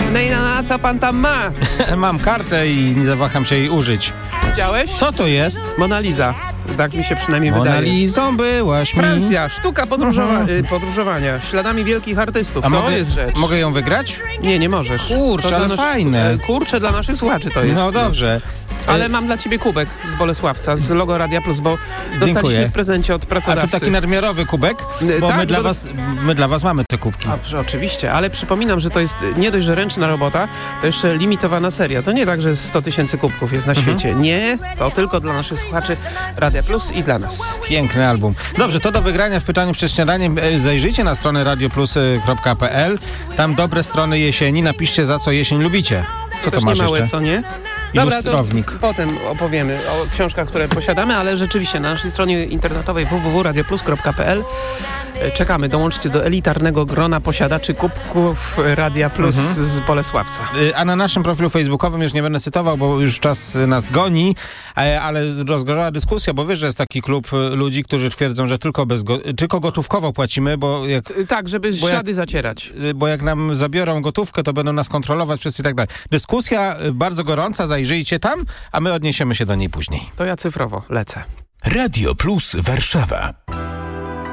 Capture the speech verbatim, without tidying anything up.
No i na co pan tam ma? Mam kartę i nie zawaham się jej użyć. Widziałeś? Co to jest? Mona Lisa. Tak mi się przynajmniej Mona wydaje. Lizą byłaś mi. Francja, sztuka podróżowa- y, podróżowania śladami wielkich artystów. A to mogę, jest rzecz. mogę ją wygrać? Nie, nie możesz. Kurczę, To ale dla naszych- fajne. e, Kurczę, dla naszych słuchaczy to jest. No dobrze. Ale E, mam dla ciebie kubek z Bolesławca, z logo Radia Plus, bo dostaliśmy Dziękuję. w prezencie od A pracodawcy. to taki nadmiarowy kubek? Bo tak, my, dla bo- was, my dla was mamy te kubki. Dobrze, oczywiście, ale przypominam, że to jest nie dość, że ręczna robota, to jeszcze limitowana seria. To nie tak, że sto tysięcy kubków jest na Mhm. świecie. Nie, to tylko dla naszych słuchaczy Radia Plus i dla nas. Piękny album. Dobrze, to do wygrania w pytaniu przed śniadaniem. E, Zajrzyjcie na stronę radioplus kropka p l. Tam dobre strony jesieni. Napiszcie, za co jesień lubicie. Co to Też masz nie małe, jeszcze? co nie? Ilustrownik. to potem opowiemy o książkach, które posiadamy, ale rzeczywiście na naszej stronie internetowej w w w kropka radioplus kropka p l czekamy. Dołączcie do elitarnego grona posiadaczy kubków Radia Plus Mhm. z Bolesławca. Y, A na naszym profilu facebookowym, już nie będę cytował, bo już czas y, nas goni, e, ale rozgorzała dyskusja, bo wiesz, że jest taki klub y, ludzi, którzy twierdzą, że tylko, bez go, tylko gotówkowo płacimy, bo jak, Y, Tak, żeby Bo jak- ślady zacierać. y, bo jak nam zabiorą gotówkę, to będą nas kontrolować wszyscy i tak dalej. Dyskusja y, bardzo gorąca, zajrzyjcie tam, a my odniesiemy się do niej później. To ja cyfrowo lecę. Radio Plus Warszawa.